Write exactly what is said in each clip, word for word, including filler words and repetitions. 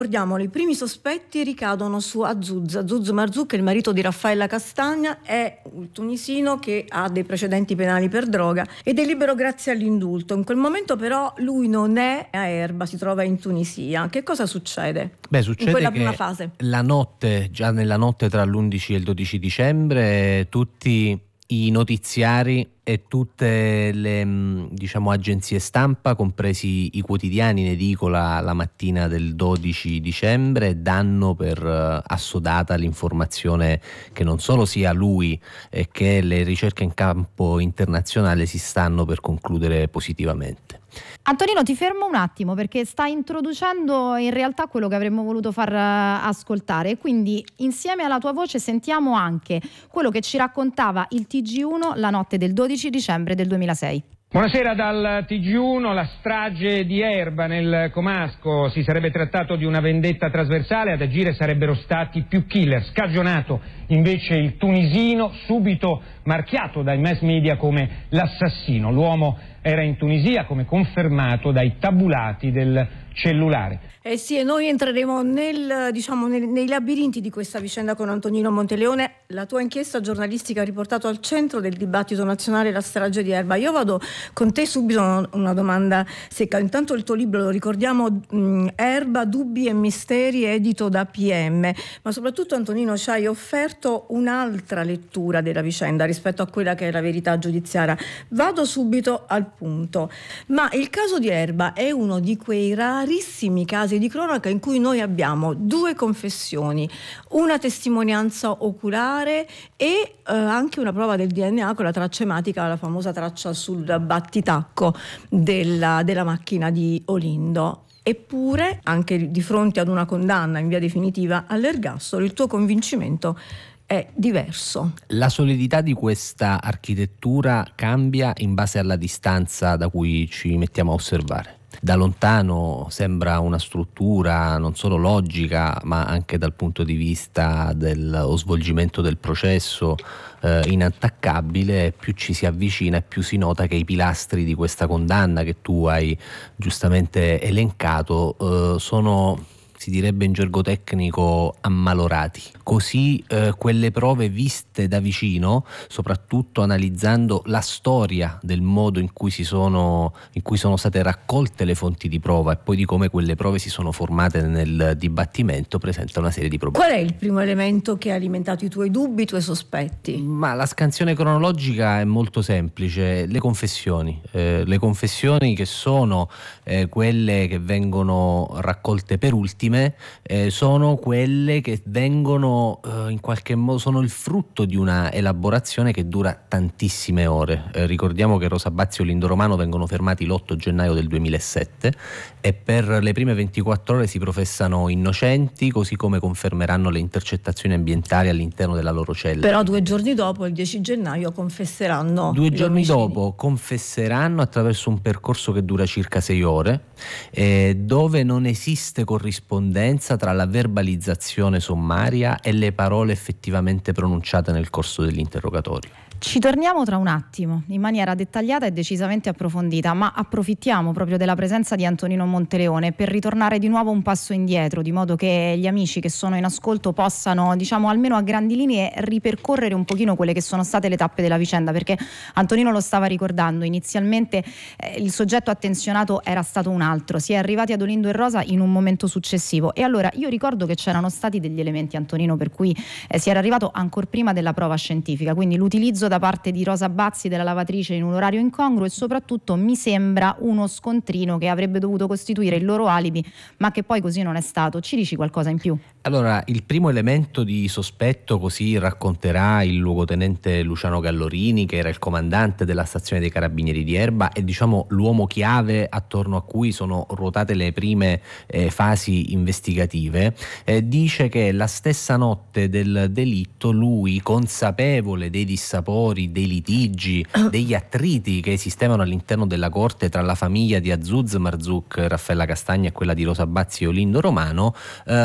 Ricordiamolo, i primi sospetti ricadono su Azzouz. Azzouz Marzouk, il marito di Raffaella Castagna, è un tunisino che ha dei precedenti penali per droga ed è libero grazie all'indulto. In quel momento però lui non è a Erba, si trova in Tunisia. Che cosa succede? Beh, succede in quella che prima fase? La notte, già nella notte tra l'undici e il dodici dicembre, tutti i notiziari e tutte le, diciamo, agenzie stampa, compresi i quotidiani in edicola la mattina del dodici dicembre, danno per uh, assodata l'informazione che non solo sia lui e che le ricerche in campo internazionale si stanno per concludere positivamente. Antonino, ti fermo un attimo perché sta introducendo in realtà quello che avremmo voluto far ascoltare, quindi insieme alla tua voce sentiamo anche quello che ci raccontava il T G uno la notte del dodici dicembre del duemilasei. Buonasera dal T G uno, la strage di Erba nel Comasco. Si sarebbe trattato di una vendetta trasversale, ad agire sarebbero stati più killer. Scagionato invece il tunisino, subito marchiato dai mass media come l'assassino. L'uomo era in Tunisia, come confermato dai tabulati del cellulare. Eh sì, e noi entreremo nel, diciamo, nel, nei labirinti di questa vicenda con Antonino Monteleone. La tua inchiesta giornalistica ha riportato al centro del dibattito nazionale la strage di Erba. Io vado con te subito una domanda secca. Intanto il tuo libro, lo ricordiamo, mh, Erba, dubbi e misteri, edito da P M. Ma soprattutto, Antonino, ci hai offerto un'altra lettura della vicenda rispetto a quella che è la verità giudiziaria. Vado subito al punto. Ma il caso di Erba è uno di quei rarissimi casi di cronaca in cui noi abbiamo due confessioni, una testimonianza oculare e eh, anche una prova del D N A con la traccia ematica, la famosa traccia sul battitacco della, della macchina di Olindo. Eppure, anche di fronte ad una condanna in via definitiva all'ergastolo, il tuo convincimento è diverso. La solidità di questa architettura cambia in base alla distanza da cui ci mettiamo a osservare. Da lontano sembra una struttura non solo logica, ma anche dal punto di vista dello svolgimento del processo eh, inattaccabile. Più ci si avvicina e più si nota che i pilastri di questa condanna che tu hai giustamente elencato eh, sono, si direbbe in gergo tecnico, ammalorati. Così eh, quelle prove viste da vicino, soprattutto analizzando la storia del modo in cui si sono in cui sono state raccolte le fonti di prova e poi di come quelle prove si sono formate nel dibattimento, presenta una serie di problemi. Qual è il primo elemento che ha alimentato i tuoi dubbi, i tuoi sospetti? Ma la scansione cronologica è molto semplice, le confessioni, eh, le confessioni che sono eh, quelle che vengono raccolte per ultime, eh, sono quelle che vengono eh, in qualche modo, sono il frutto di una elaborazione che dura tantissime ore. Eh, ricordiamo che Rosa Bazzi e Olindo Romano vengono fermati l'otto gennaio del duemilasette e per le prime ventiquattro ore si professano innocenti, così come confermeranno le intercettazioni ambientali all'interno della loro cella. Però due giorni dopo, il dieci gennaio, confesseranno. Due giorni omicidi. dopo confesseranno attraverso un percorso che dura circa sei ore, eh, dove non esiste corrispondenza tra la verbalizzazione sommaria e le parole effettivamente pronunciate nel corso dell'interrogatorio. Ci torniamo tra un attimo in maniera dettagliata e decisamente approfondita, ma approfittiamo proprio della presenza di Antonino Monteleone per ritornare di nuovo un passo indietro, di modo che gli amici che sono in ascolto possano, diciamo, almeno a grandi linee ripercorrere un pochino quelle che sono state le tappe della vicenda, perché Antonino lo stava ricordando, inizialmente eh, il soggetto attenzionato era stato un altro, si è arrivati ad Olindo e Rosa in un momento successivo e allora io ricordo che c'erano stati degli elementi, Antonino, per cui eh, si era arrivato ancor prima della prova scientifica, quindi l'utilizzo da parte di Rosa Bazzi della lavatrice in un orario incongruo e soprattutto mi sembra uno scontrino che avrebbe dovuto costituire il loro alibi, ma che poi così non è stato. Ci dici qualcosa in più? Allora, il primo elemento di sospetto, così racconterà il luogotenente Luciano Gallorini, che era il comandante della stazione dei Carabinieri di Erba e diciamo l'uomo chiave attorno a cui sono ruotate le prime eh, fasi investigative, eh, dice che la stessa notte del delitto lui, consapevole dei dissapori, dei litigi, degli attriti che esistevano all'interno della corte tra la famiglia di Azzouz Marzouk, Raffaella Castagna, e quella di Rosa Bazzi e Olindo Romano, eh,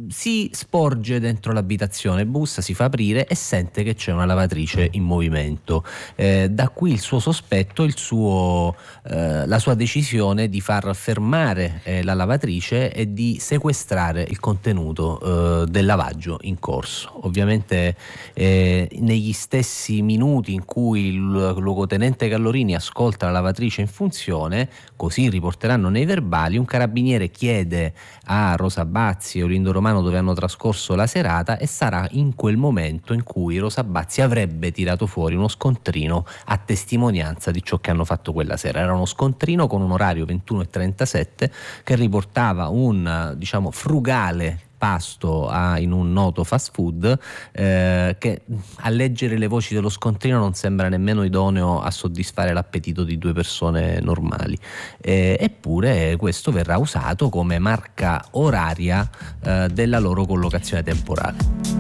si sporge dentro l'abitazione, bussa, si fa aprire e sente che c'è una lavatrice in movimento. Eh, da qui il suo sospetto, il suo, eh, la sua decisione di far fermare eh, la lavatrice e di sequestrare il contenuto eh, del lavaggio in corso. Ovviamente eh, negli stessi minuti in cui il luogotenente Gallorini ascolta la lavatrice in funzione, così riporteranno nei verbali, un carabiniere chiede a Rosa Bazzi e Olindo Romano dove hanno trascorso la serata e sarà in quel momento in cui Rosa Bazzi avrebbe tirato fuori uno scontrino a testimonianza di ciò che hanno fatto quella sera. Era uno scontrino con un orario ventuno e trentasette che riportava un, diciamo, frugale pasto a, in un noto fast food eh, che a leggere le voci dello scontrino non sembra nemmeno idoneo a soddisfare l'appetito di due persone normali, eh, eppure questo verrà usato come marca oraria eh, della loro collocazione temporale.